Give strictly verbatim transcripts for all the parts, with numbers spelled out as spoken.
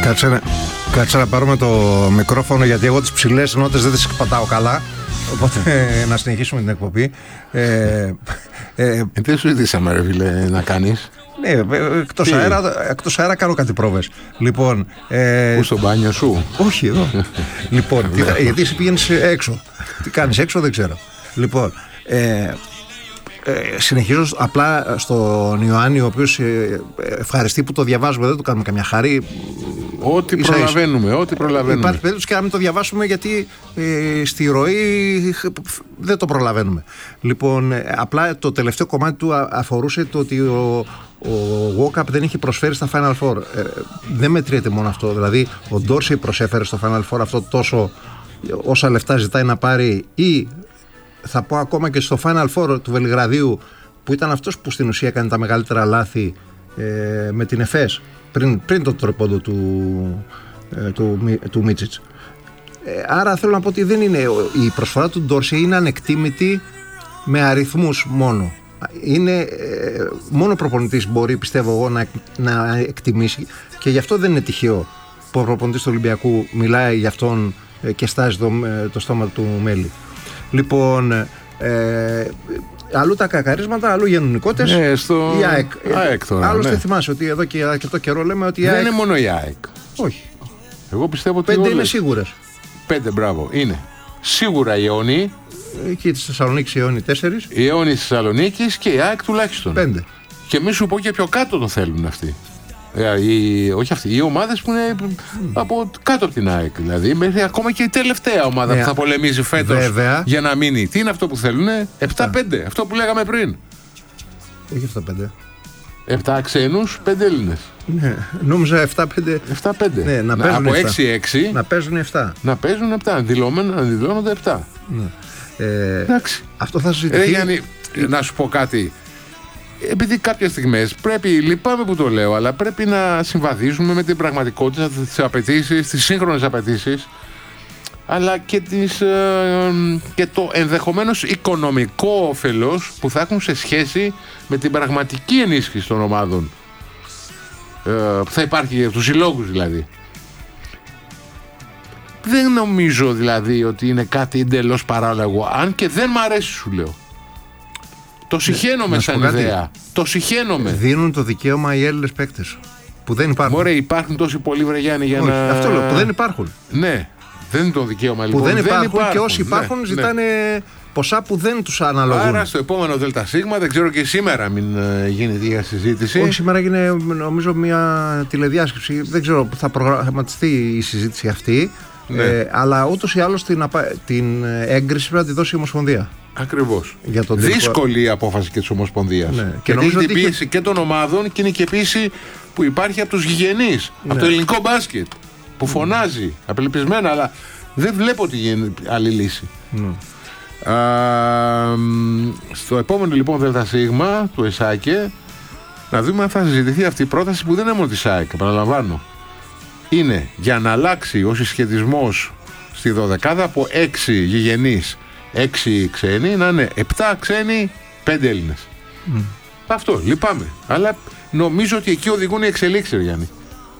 Κάτσε να, κάτσε να πάρουμε το μικρόφωνο, γιατί εγώ τις ψηλές νότες δεν τις πατάω καλά. Οπότε να συνεχίσουμε την εκπομπή. Ε, ε, ε, τι σου ζητήσαμε ρε φίλε να κάνεις? Ναι, εκτός αέρα, εκτός αέρα κάνω κάτι πρόβες. Λοιπόν, ε, πού στο μπάνιο σου? Όχι εδώ. Λοιπόν, τι, γιατί εσύ πήγαινες έξω. Τι κάνεις έξω δεν ξέρω. Λοιπόν, ε, Ε, συνεχίζω απλά στον Ιωάννη, ο οποίος ε, ευχαριστεί που το διαβάζουμε, δεν του κάνουμε καμιά χάρη. Ό,τι ίσα προλαβαίνουμε, ίσα. ό,τι προλαβαίνουμε. Υπάρχει περίπτωση και να μην το διαβάσουμε, γιατί ε, στη ροή δεν το προλαβαίνουμε. Λοιπόν, ε, απλά το τελευταίο κομμάτι του αφορούσε το ότι ο, ο Walkup δεν είχε προσφέρει στα Final Four. Ε, δεν μετριέται μόνο αυτό. Δηλαδή, ο Dorsey προσέφερε στο Final Four αυτό τόσο, όσα λεφτά ζητάει να πάρει, ή θα πω ακόμα και στο Final Four του Βελιγραδίου, που ήταν αυτός που στην ουσία έκανε τα μεγαλύτερα λάθη ε, με την Εφές πριν, πριν το τροπόντο του, ε, του, του Μίτσιτς. Ε, άρα θέλω να πω ότι δεν είναι, η προσφορά του Ντόρση είναι ανεκτήμητη με αριθμούς μόνο. Είναι, ε, μόνο προπονητής μπορεί, πιστεύω εγώ, να, να εκτιμήσει, και γι' αυτό δεν είναι τυχαίο που ο προπονητής του Ολυμπιακού μιλάει για αυτόν ε, και στάζει το, ε, το στόμα του μέλι. Λοιπόν, ε, αλλού τα κακαρίσματα, αλλού γεννικότες. Ναι, στο η ΑΕΚ. ΑΕΚ τώρα, άλλωστε ναι. Θυμάσαι ότι εδώ και αρκετό καιρό λέμε ότι η δεν ΑΕΚ... είναι μόνο η ΑΕΚ. Όχι. Εγώ πιστεύω ότι πέντε όλες... είναι σίγουρες. Πέντε, μπράβο, είναι. Σίγουρα η Αιώνη. Εκεί τη Θεσσαλονίκη η Αιώνη τέσσερις. Η Αιώνη της Θεσσαλονίκης και η ΑΕΚ τουλάχιστον. Πέντε. Και μη σου πω και πιο κάτω το θέλουν αυτοί. Ε, οι, όχι αυτοί, οι ομάδες που είναι mm. από κάτω από την ΑΕΚ. Δηλαδή, μέχρι ακόμα και η τελευταία ομάδα yeah. που θα πολεμήσει φέτος για να μείνει. Τι είναι αυτό που θέλουν? επτά πέντε. Αυτό που λέγαμε πριν. Όχι επτά πέντε. επτά ξένους, πέντε Έλληνες. Ναι, νόμιζα επτά πέντε. επτά πέντε. Ναι, να να, από έξι έξι. Να παίζουν επτά. Να παίζουν επτά. Να δηλώνονται επτά. Ναι. Ε, Εντάξει. Αυτό θα συζητηθεί. Ε, Γιάννη, να σου πω κάτι. Επειδή κάποιες στιγμές πρέπει, λυπάμαι που το λέω, αλλά πρέπει να συμβαδίζουμε με την πραγματικότητα, τις απαιτήσεις, τις σύγχρονες απαιτήσεις, αλλά και, τις, ε, και το ενδεχομένως οικονομικό όφελος που θα έχουν σε σχέση με την πραγματική ενίσχυση των ομάδων, ε, που θα υπάρχει για τους συλλόγους δηλαδή. Δεν νομίζω δηλαδή ότι είναι κάτι εντελώς παράλογο, αν και δεν μ' αρέσει, σου λέω. Το συχαίνομαι σαν ιδέα. Το συχαίνομαι. Δίνουν το δικαίωμα οι Έλληνες παίκτες που δεν υπάρχουν. Μωρέ, υπάρχουν τόσοι πολλοί, βρε Γιάννη, για Όχι, να. Αυτό λέω, που δεν υπάρχουν. Ναι, δεν είναι το δικαίωμα λοιπόν. Που δεν υπάρχουν, δεν υπάρχουν και όσοι ναι, υπάρχουν ζητάνε ναι. ποσά που δεν τους αναλογούν. Άρα στο επόμενο ΔΣ, δεν ξέρω και σήμερα μην γίνει η συζήτηση. Όχι, σήμερα γίνει νομίζω μια τηλεδιάσκεψη. Δεν ξέρω, θα προγραμματιστεί η συζήτηση αυτή. Ναι. Ε, αλλά ούτως ή άλλως την, την έγκριση πρέπει να τη δώσει η Ομοσπονδία. Ακριβώς. Δύσκολη η απόφαση και της Ομοσπονδίας. Ναι. Και γιατί έχει την πίεση είχε... και των ομάδων, και είναι και πίεση που υπάρχει από τους γηγενείς, ναι. από το ελληνικό μπάσκετ, που φωνάζει mm. απελπισμένα, αλλά δεν βλέπω τη γεν... άλλη λύση. Mm. Α, στο επόμενο λοιπόν ΔΣ του ΕΣΑΚΕ, να δούμε αν θα συζητηθεί αυτή η πρόταση, που δεν είναι μόνο της ΑΕΚ, επαναλαμβάνω. Είναι για να αλλάξει ο συσχετισμός στη δωδεκάδα από έξι γηγενείς, έξι ξένοι, να είναι επτά ξένοι, πέντε Έλληνες. Mm. Αυτό, λυπάμαι. Αλλά νομίζω ότι εκεί οδηγούν οι εξελίξεις, Γιάννη.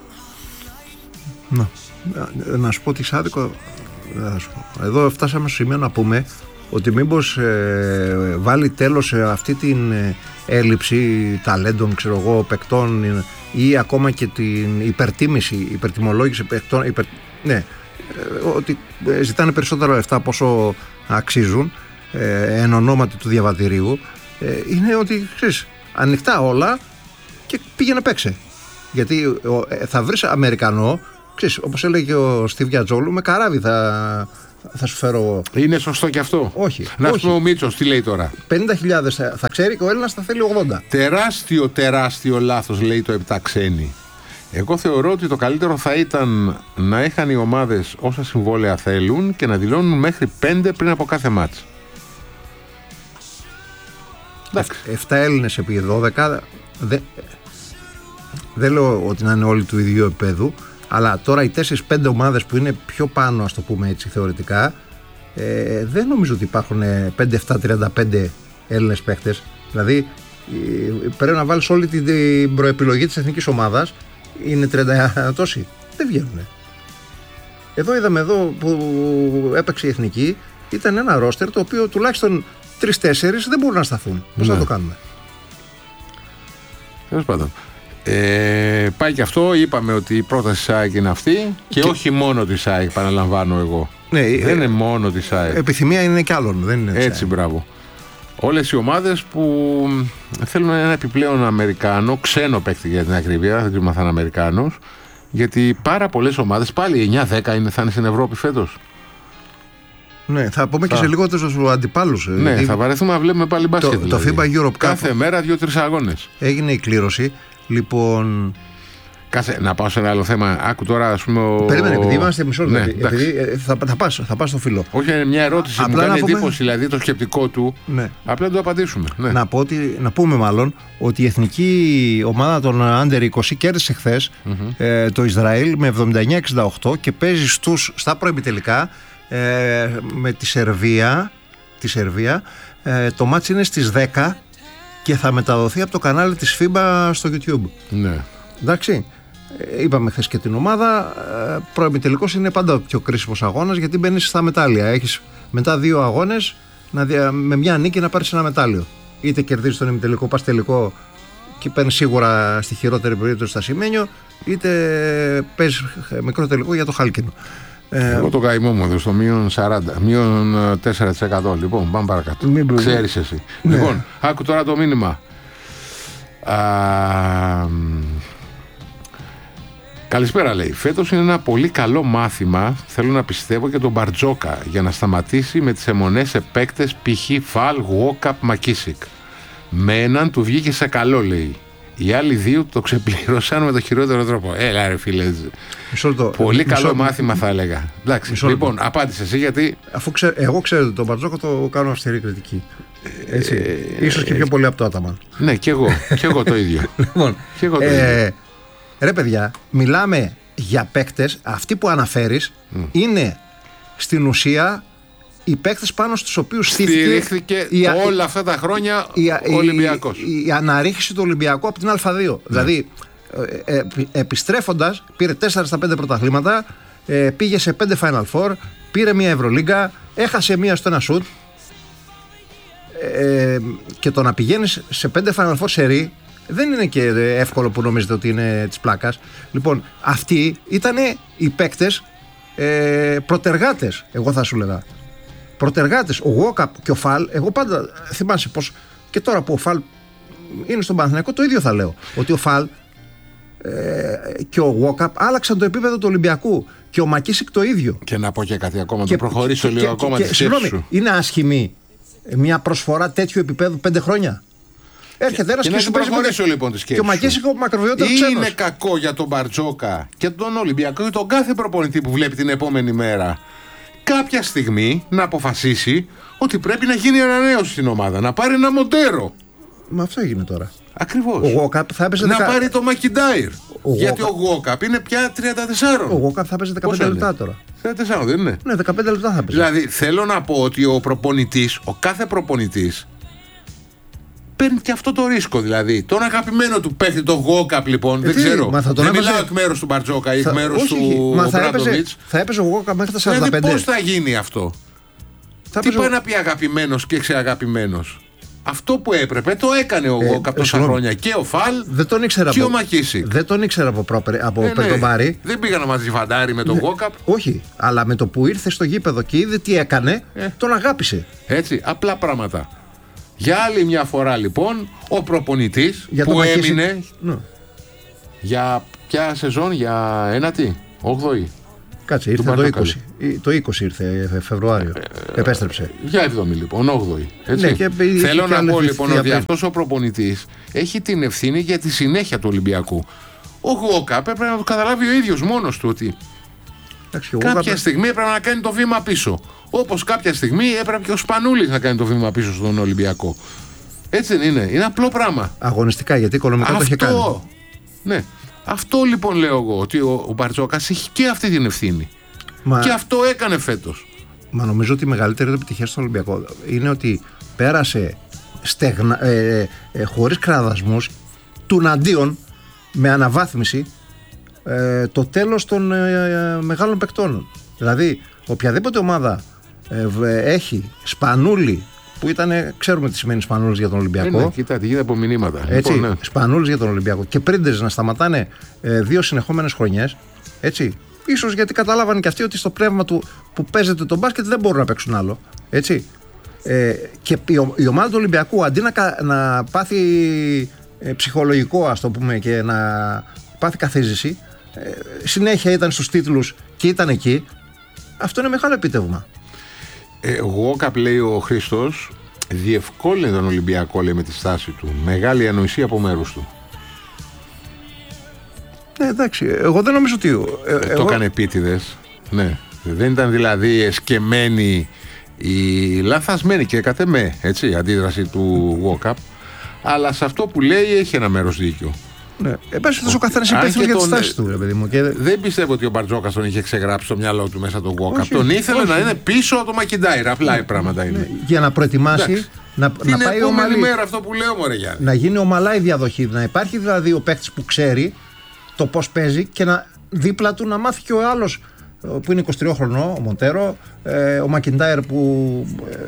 Να, να σου πω τι άδικο. Εδώ φτάσαμε στο σημείο να πούμε ότι μήπως ε, βάλει τέλος σε αυτή την ε, έλλειψη ταλέντων, ξέρω εγώ, παικτών, ε, ή ακόμα και την υπερτίμηση, υπερτιμολόγηση παικτών, υπερ, ναι, ε, ότι ε, ζητάνε περισσότερα λεφτά από όσο αξίζουν, ε, εν ονόματι του διαβατηρίου, ε, είναι ότι, ξέρεις, ανοιχτά όλα και πήγαινε παίξε. Γιατί ε, θα βρεις Αμερικανό, ξέρεις, όπως έλεγε ο Στίβ Γιατζόλου, με καράβι θα... θα σου φέρω. Είναι σωστό και αυτό? Όχι. Να σου πούμε ο Μίτσος τι λέει τώρα. πενήντα χιλιάδες θα ξέρει και ο Έλληνας θα θέλει ογδόντα. Τεράστιο, τεράστιο λάθος, λέει το επτά ξένοι. Εγώ θεωρώ ότι το καλύτερο θα ήταν να είχαν οι ομάδες όσα συμβόλαια θέλουν και να δηλώνουν μέχρι πέντε πριν από κάθε μάτς. επτά Έλληνες επί δώδεκα. Δεν δε λέω ότι να είναι όλοι του ίδιου επίπεδου. Αλλά τώρα οι τέσσερις πέντε ομάδες που είναι πιο πάνω, ας το πούμε έτσι θεωρητικά, ε, δεν νομίζω ότι υπάρχουν πέντε επτά τριάντα πέντε Έλληνες παίχτες. Δηλαδή ε, πρέπει να βάλεις όλη την προεπιλογή της εθνικής ομάδας. Είναι τριάντα τόσοι. δεν βγαίνουν. Εδώ είδαμε εδώ που έπαιξε η Εθνική, ήταν ένα ρόστερ το οποίο τουλάχιστον τρεις-τέσσερις δεν μπορούν να σταθούν. Πώς ναι. θα το κάνουμε? Τέλος πάντων. Ε, πάει και αυτό, είπαμε ότι η πρόταση της ΑΕΚ είναι αυτή και, και... όχι μόνο της ΑΕΚ, παραλαμβάνω εγώ. Ναι, δεν ε, είναι μόνο της ΑΕΚ. Επιθυμία είναι κι άλλων, δεν είναι. Έτσι, μπράβο. Όλες οι ομάδες που θέλουν ένα επιπλέον Αμερικάνο, ξένο παίκτη για την ακρίβεια, δεν ξέρουμε αν θα είναι Αμερικάνος, γιατί πάρα πολλές ομάδες, πάλι εννιά δέκα είναι, θα είναι στην Ευρώπη φέτος. Ναι, θα πούμε θα... και σε λίγο τους αντιπάλους. Ναι, δηλαδή... θα βαρεθούμε να βλέπουμε πάλι μπάσκετ. Το, δηλαδή. Το FIBA Europe κάθε Cup μέρα δύο-τρεις αγώνες. Έγινε η κλήρωση. Λοιπόν. Κάθε... Να πάω σε ένα άλλο θέμα. Άκου τώρα, ας πούμε. Ο... Περίμενε, επειδή είμαστε μισό λεπτό. Ναι, επειδή θα, θα, πας, θα πας στο φιλό. Όχι, είναι μια ερώτηση. Απλά μου κάνει πούμε... εντύπωση δηλαδή το σκεπτικό του. Ναι. Απλά να το απαντήσουμε. Ναι. Να, πω ότι, να πούμε μάλλον ότι η εθνική ομάδα των Under είκοσι κέρδισε χθες mm-hmm. ε, το Ισραήλ με εβδομήντα εννιά εξήντα οκτώ και παίζει στους, στα προημιτελικά ε, με τη Σερβία. Τη Σερβία. Ε, το μάτς είναι στις δέκα και θα μεταδοθεί από το κανάλι της FIBA στο YouTube. Ναι. Εντάξει. Είπαμε χθες και την ομάδα. Προημιτελικός είναι πάντα ο πιο κρίσιμος αγώνας γιατί μπαίνεις στα μετάλλια. Έχεις μετά δύο αγώνες να δια... με μια νίκη να πάρεις ένα μετάλλιο. Είτε κερδίζεις τον ημιτελικό, πας τελικό και παίρνεις σίγουρα στη χειρότερη περίπτωση στα σημαίνιο, είτε παίζεις μικρό τελικό για το χάλκινο. Εγώ το καημό μου εδώ στο μείον σαράντα, μείον τέσσερα τοις εκατό. Λοιπόν, πάμε παρακάτω. Μην... Ξέρεις εσύ. Ναι. Λοιπόν, άκου τώρα το μήνυμα. Α... Καλησπέρα, λέει. Φέτος είναι ένα πολύ καλό μάθημα, θέλω να πιστεύω, και τον Μπαρτζόκα για να σταματήσει με τις αιμονές σε παίκτες π.χ. Φαλ, Γουόκαπ, Μακίσικ. Με έναν του βγήκε σε καλό, λέει. Οι άλλοι δύο το ξεπλήρωσαν με το χειρότερο τρόπο. Έλα, ρε φίλε. Το... Πολύ μισό... καλό μάθημα, θα έλεγα. Εντάξει, μισό... λοιπόν, απάντησε εσύ γιατί. Αφού ξέ... Εγώ ξέρω τον Μπαρτζόκα το κάνω αυστηρή κριτική. Έτσι. Ε... Ίσως και πιο πολύ από το Άταμαν. Ναι, και εγώ. Και εγώ το ίδιο. Λοιπόν, και εγώ το ίδιο. Ε... Ρε παιδιά, μιλάμε για παίκτες, αυτοί που αναφέρεις mm. είναι στην ουσία οι παίκτες πάνω στους οποίους στήθηκε η, όλα αυτά τα χρόνια η, ο Ολυμπιακός. Η, η αναρρίχηση του Ολυμπιακού από την Α2. Mm. Δηλαδή, ε, ε, επιστρέφοντας, πήρε τέσσερα στα πέντε πρωταθλήματα, ε, πήγε σε πέντε Final Four, πήρε μια Ευρωλίγκα, έχασε μια στο ένα σουτ ε, και το να πηγαίνεις σε πέντε Final Four σερί δεν είναι και εύκολο που νομίζετε ότι είναι της πλάκας. Λοιπόν, αυτοί ήταν οι παίκτες ε, προτεργάτες, εγώ θα σου λέγα. Προτεργάτες. Ο Γουόκαπ και ο Φαλ, εγώ πάντα θυμάσαι πως και τώρα που ο Φαλ είναι στον Παναθηναϊκό, το ίδιο θα λέω. Ότι ο Φαλ ε, και ο Γουόκαπ άλλαξαν το επίπεδο του Ολυμπιακού. Και ο Μακίσικ το ίδιο. Και να πω και κάτι ακόμα, και, να το προχωρήσω και, λίγο και, ακόμα και, τη σκέψη σου. Είναι άσχημη μια προσφορά τέτοιου επίπεδου πέντε χρόνια? Έρχεται ένας και, και σου προχωρήσω λοιπόν τη σκέψη. Και ο Μακίσικ ο μακροβιότερο ξένος. Είναι κακό για τον Μπαρτζόκα και τον Ολυμπιακό και τον κάθε προπονητή που βλέπει την επόμενη μέρα κάποια στιγμή να αποφασίσει ότι πρέπει να γίνει ανανέωση στην ομάδα, να πάρει ένα Μοντέρο. Μα αυτό έγινε τώρα. Ακριβώς. Ο Γουόκαπ θα έπαιζε να δεκα... πάρει το Μακιντάιρ. Γιατί ο Γουόκαπ είναι πια τριάντα τέσσερα. Ο Γουόκαπ θα παίζει δεκαπέντε λεπτά τώρα. τριάντα τέσσερα δεν είναι? Ναι, δεκαπέντε λεπτά θα παίζει. Δηλαδή θέλω να πω ότι ο προπονητής, ο κάθε προπονητής, παίρνει και αυτό το ρίσκο, δηλαδή. Τον αγαπημένο του παίχτη, τον Γουόκαπ, λοιπόν, ε, δεν τι, ξέρω. Δεν έπαιζε... μιλάω εκ μέρους του Μπαρτζόκα ή εκ μέρους του Ομπράντοβιτς. Θα έπαιζε ο Γουόκαπ μέχρι τα σαράντα πέντε. Δηλαδή, πώς θα γίνει αυτό? Θα Τι πάει ο... να πει αγαπημένος και ξεαγαπημένος? Αυτό που έπρεπε το έκανε ο Γουόκαπ ε, τόσα ε, χρόνια. Και ο Φαλ και ο Μακίσικ. Δεν τον ήξερα από, πρόπερ, από ε, ναι. τον Μπάρι. Δεν πήγα να μαζί φαντάρει με τον ναι. Γουόκαπ. Όχι, αλλά με το που ήρθε στο γήπεδο και είδε τι έκανε, ε. τον αγάπησε. Έτσι, απλά πράγματα. Για άλλη μια φορά λοιπόν ο προπονητής για που έμεινε ναι. για ποια σεζόν, για ένατη, όγδοη. Κάτσε, ήρθε το είκοσι. Το είκοσι ήρθε Φεβρουάριο. Ε, επέστρεψε. Για εβδομή λοιπόν, όγδοη. Ναι, και θέλω να πω λοιπόν ότι αυτός ο προπονητής έχει την ευθύνη για τη συνέχεια του Ολυμπιακού. Ο Γουόκαπ έπρεπε να το καταλάβει ο ίδιος μόνος του ότι εντάξει, κάποια στιγμή έπρεπε να κάνει το βήμα πίσω. Όπως κάποια στιγμή έπρεπε και ο Σπανούλης να κάνει το βήμα πίσω στον Ολυμπιακό. Έτσι δεν είναι? Είναι απλό πράγμα. Αγωνιστικά, γιατί οικονομικά αυτό, το είχε κάνει. Ναι. Αυτό λοιπόν λέω εγώ, ότι ο, ο Μπαρτζόκας έχει και αυτή την ευθύνη. Μα... Και αυτό έκανε φέτος. Μα νομίζω ότι η μεγαλύτερη επιτυχία στον Ολυμπιακό είναι ότι πέρασε στεγνα, ε, ε, χωρίς κραδασμούς, τουναντίον, με αναβάθμιση, ε, το τέλος των ε, μεγάλων παικτών. Δηλαδή, οποιαδήποτε ομάδα ε, έχει Σπανούλη, που ήταν, ξέρουμε τι σημαίνει Σπανούλης για τον Ολυμπιακό. Ε, ναι, κοίτα, τι γίνεται από μηνύματα. Έτσι, λοιπόν, ναι. Σπανούλης για τον Ολυμπιακό. Και Πρίντεζ να σταματάνε ε, δύο συνεχόμενες χρονιές. Έτσι. Ίσως γιατί καταλάβανε και αυτοί ότι στο πνεύμα του που παίζεται το μπάσκετ δεν μπορούν να παίξουν άλλο. Έτσι. Ε, και η, η ομάδα του Ολυμπιακού αντί να, να πάθει ε, ψυχολογικό, ας το πούμε, και να πάθει καθίζηση, ε, συνέχεια ήταν στους τίτλους και ήταν εκεί. Αυτό είναι μεγάλο επίτευγμα. Εγώ, καπ λέει ο Χρήστος, διευκόλυνε τον Ολυμπιακό, λέει, με τη στάση του. Μεγάλη ανοησία από μέρους του. Ναι, εντάξει, εγώ δεν νομίζω ότι. Ε, ε, εγώ... Το έκανε επίτηδες. Ναι. Δεν ήταν δηλαδή εσκεμμένη η λαθασμένη και κατ' εμέ, έτσι, αντίδραση του Walkup. Αλλά σε αυτό που λέει έχει ένα μέρος δίκιο. Ναι. Επίσης, ο καθένας υπεύθυνος για τη στάση του, ρε παιδί μου. Και... Δεν πιστεύω ότι ο Μπαρτζόκας τον είχε ξεγράψει στο μυαλό του μέσα τον Walkup. Τον ήθελε όχι. να είναι πίσω από το Μακιντάιρ. Απλά οι πράγματα είναι. Ναι. Για να προετοιμάσει. Εντάξει. Να, να πάει η επόμενη μέρα αυτό που λέω, μωρέ Γιάννη. Να γίνει ομαλά η διαδοχή. Να υπάρχει δηλαδή ο παίκτης που ξέρει το πώς παίζει και να δίπλα του να μάθει και ο άλλος που είναι είκοσι τρία χρονών, ο Μοντέρο, ε, ο Μακιντάιρ που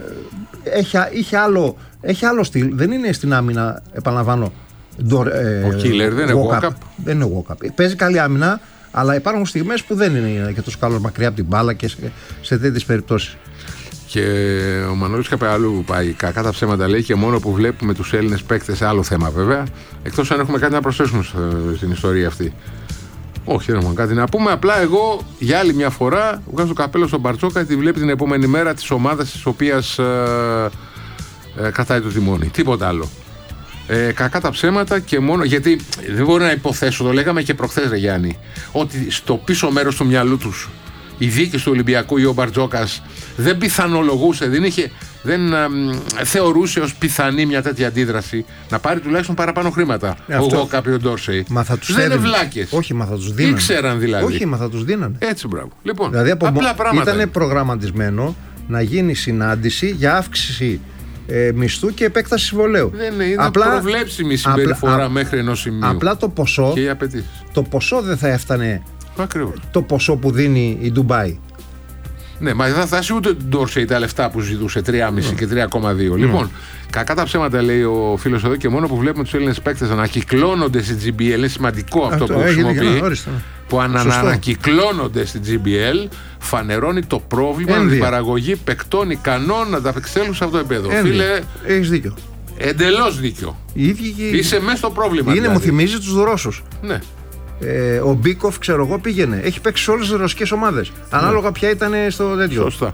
ε, έχει, είχε άλλο, έχει άλλο στυλ. Δεν είναι στην άμυνα, επαναλαμβάνω. Ε, ο Κίλερ δεν είναι Walkup. Δεν είναι Walkup. Παίζει καλή άμυνα, αλλά υπάρχουν στιγμές που δεν είναι και τόσο καλό μακριά από την μπάλα και σε, σε τέτοιες περιπτώσεις. Και ο Μανώλης Καπεαλού πάει κακά τα ψέματα, λέει, και μόνο που βλέπουμε τους Έλληνες παίκτες, άλλο θέμα βέβαια. Εκτός αν έχουμε κάτι να προσθέσουμε στην ιστορία αυτή. Όχι, δεν έχουμε κάτι να πούμε. Απλά εγώ για άλλη μια φορά βγάζω το καπέλο στον Μπαρτζόκα, γιατί βλέπει την επόμενη μέρα της ομάδας της οποίας ε, ε, κρατάει το τιμόνι. Τίποτα άλλο. Ε, κακά τα ψέματα και μόνο. Γιατί δεν μπορεί να υποθέσω, το λέγαμε και προχθές, ρε Γιάννη, ότι στο πίσω μέρος του μυαλού τους οι δίκες του Ολυμπιακού ή ο Μπαρτζόκας δεν πιθανολογούσε, δεν, είχε, δεν α, θεωρούσε ως πιθανή μια τέτοια αντίδραση να πάρει τουλάχιστον παραπάνω χρήματα. Εγώ κάποιο Ντόρσεϊ. Δεν είναι βλάκες. Όχι, μα θα τους δίνανε. Ήξεραν δηλαδή. Όχι, μα θα τους δίνανε. Έτσι, μπράβο. Λοιπόν, δηλαδή από απλά πράγματα. Ήταν προγραμματισμένο να γίνει συνάντηση για αύξηση ε, μισθού και επέκταση συμβολαίου. Δεν είναι, είναι απλά, προβλέψιμη συμπεριφορά απλά, μέχρι ενός σημείου. Απλά το ποσό, και οι απαιτήσεις. Το ποσό δεν θα έφτανε. Ακριβώς. Το ποσό που δίνει η Ντουμπάι. Ναι, μα δεν θα φτάσει ούτε τον Ντόρσεϊ τα λεφτά που ζητούσε, τρία κόμμα πέντε mm. και τρία κόμμα δύο. Mm. Λοιπόν, κακά τα ψέματα, λέει ο φίλος εδώ, και μόνο που βλέπουμε τους Έλληνες παίκτες να ανακυκλώνονται στην τζι μπι ελ, είναι σημαντικό αυτό, αυτό που χρησιμοποιεί, που ανακυκλώνονται στην τζι μπι ελ, φανερώνει το πρόβλημα με την παραγωγή παικτών ικανών να τα απεξέλθουν σε αυτό το επίπεδο. Φίλε, έχεις δίκιο. Εντελώς δίκιο. Και... Είσαι μέσα στο πρόβλημα. Είναι, δηλαδή. Μου θυμίζει τους Ρώσους. Ναι. Ε, ο Μπίκοφ, ξέρω εγώ, πήγαινε. Έχει παίξει σε όλες τις ρωσικές ομάδες. Ναι. Ανάλογα ποια ήταν στο τέτοιο. Σωστά.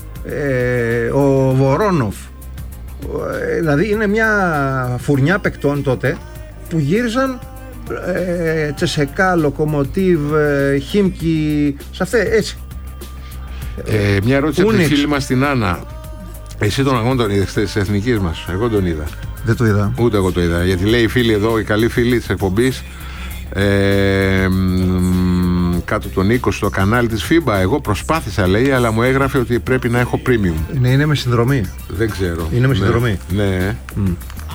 Ε, ο Βορόνοφ. Ε, δηλαδή είναι μια φουρνιά παικτών τότε που γύριζαν ε, Τσεσεκά, Λοκομοτίβ, ε, Χίμκι, σε αυτές έτσι. Ε, μια ερώτηση από τη φίλη μας την Άννα. Εσύ τον αγώνα τον είδες της εθνικής μας? Εγώ τον είδα. Δεν το είδα. Ούτε εγώ το είδα. Γιατί λέει η φίλη εδώ, η καλή φίλη της εκπομπής, Ε, μ, κάτω τον είκοσι στο κανάλι της φίμπα. Εγώ προσπάθησα, λέει, αλλά μου έγραφε ότι πρέπει να έχω premium. Ναι, είναι με συνδρομή. Δεν ξέρω. Είναι με συνδρομή. Ναι, ναι. Mm.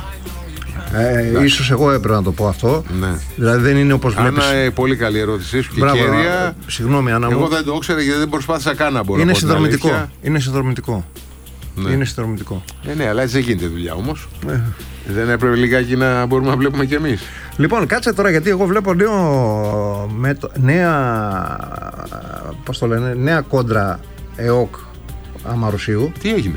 Ε, ίσως εγώ έπρεπε να το πω αυτό. Ναι. Δηλαδή δεν είναι όπως βλέπεις. Άννα, ε, πολύ καλή ερώτησή σου και Μπράβο, κέρια. Συγγνώμη, Άννα μου. Εγώ δεν το ήξερα γιατί δεν προσπάθησα καν να μπορώ. Είναι συνδρομητικό. Είναι συνδρομητικό. Ναι. Είναι συνδρομητικό. Ε, ναι, αλλά έτσι δεν γίνεται δουλειά όμως. Ε. Δεν έπρεπε λιγάκι να μπορούμε να βλέπουμε κι εμείς. Λοιπόν, κάτσε τώρα, γιατί εγώ βλέπω νέο, με το, νέα, πώς το λένε, νέα κόντρα ΕΟΚ Αμαρουσίου. Τι έγινε?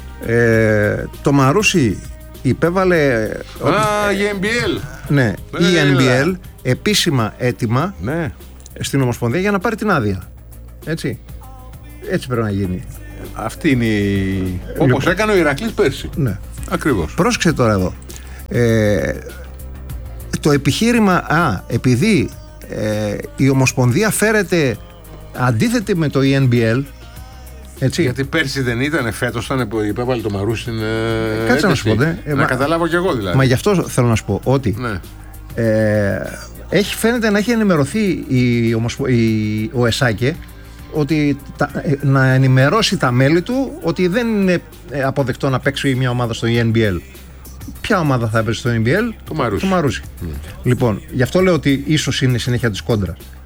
Ε, το Μαρούσι υπέβαλε. Α, η εν μπι ελ. Ναι, η εν μπι ελ επίσημα έτοιμα, ναι, στην Ομοσπονδία για να πάρει την άδεια. Έτσι. Έτσι πρέπει να γίνει. Αυτή είναι η... Όπως λοιπόν έκανε ο Ηρακλής πέρσι. Ναι. Ακριβώς. Πρόσεξε τώρα εδώ. Ε, το επιχείρημα, α, επειδή ε, η Ομοσπονδία φέρεται αντίθετη με το ι εν μπι ελ, έτσι. Γιατί πέρσι δεν ήταν, φέτος ήταν που υπέβαλε το Μαρούσι στην ε, κάτσε να σου πω, ναι. Να μα, καταλάβω κι εγώ δηλαδή. Μα γι' αυτό θέλω να σου πω ότι ναι. ε, έχει, φαίνεται να έχει ενημερωθεί η, ομοσπο, η, ο ΕΣΑΚΕ ότι τα, να ενημερώσει τα μέλη του ότι δεν είναι αποδεκτό να παίξει μια ομάδα στο ι εν μπι ελ. Ποια ομάδα θα έπαιζε στο ι εν μπι ελ? Το Μαρούσι. Το Μαρούσι. Mm. Λοιπόν, γι' αυτό λέω ότι ίσως είναι συνέχεια της κόντρας.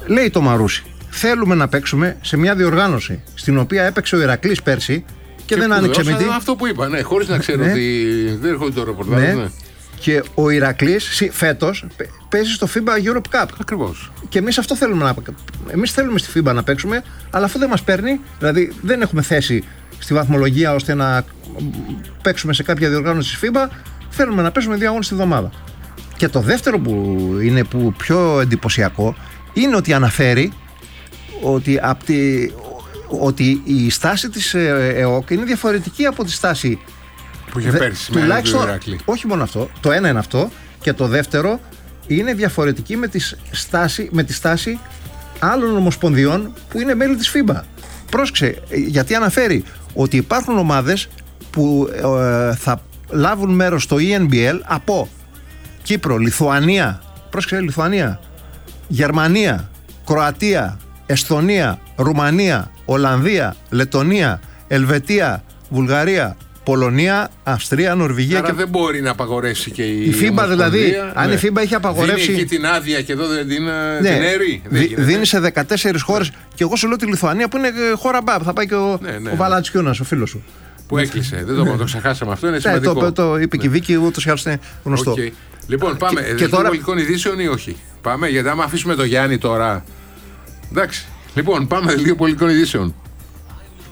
λέει το Μαρούσι, θέλουμε να παίξουμε σε μια διοργάνωση στην οποία έπαιξε ο Ηρακλής πέρσι και, και δεν άνοιξε με τι. Αυτό που είπα, ναι, χωρίς να ξέρω ότι δεν έρχονται το ρεπορτάζ. Ναι. Ναι. Και ο Ηρακλής φέτος παίζει στο φίμπα Europe Cup. Ακριβώς. Και εμείς αυτό θέλουμε να Εμείς θέλουμε στη φίμπα να παίξουμε, αλλά αυτό δεν μας παίρνει. Δηλαδή δεν έχουμε θέση στη βαθμολογία ώστε να παίξουμε σε κάποια διοργάνωση της φίμπα. Θέλουμε να παίζουμε δύο αγώνες τη βδομάδα. Και το δεύτερο που είναι που πιο εντυπωσιακό είναι ότι αναφέρει ότι, από τη, ότι η στάση της ΕΟΚ είναι διαφορετική από τη στάση που είχε πέρσι με τουλάχιστον, όχι μόνο αυτό, το ένα είναι αυτό, και το δεύτερο είναι διαφορετική με τη στάση, με τη στάση άλλων ομοσπονδιών που είναι μέλη της φίμπα. Πρόσεξε, γιατί αναφέρει ότι υπάρχουν ομάδες που ε, θα λάβουν μέρος στο ι εν μπι ελ από Κύπρο, Λιθουανία, πρόσεξε, Λιθουανία, Γερμανία, Κροατία, Εσθονία, Ρουμανία, Ολλανδία, Λετονία, Ελβετία, Βουλγαρία, Πολωνία, Αυστρία, Νορβηγία. Άρα και... δεν μπορεί να απαγορεύσει και η. Η φίμπα δηλαδή, ναι. Αν η φίμπα έχει απαγορεύσει. Δίνει εκεί την άδεια και εδώ δεν την, ναι. την έρει. Δι, δίνει σε δεκατέσσερις χώρες. Και εγώ σου λέω τη Λιθουανία που είναι χώρα μπαμ. Θα πάει και ο, ναι, ναι. ο Βαλατσιούνας, ο φίλος σου. Που έκλεισε. Δεν το, ναι. το ξεχάσαμε αυτό. Είναι σημαντικό. Ναι, το, το είπε και η Βίκη, ούτως ή άλλως είναι γνωστό. Okay. Λοιπόν, πάμε. Και, και τώρα... πολιτικών ειδήσεων ή όχι. Πάμε, γιατί άμα αφήσουμε το Γιάννη τώρα. Εντάξει. Λοιπόν, πάμε λίγο πολιτικών ειδήσεων.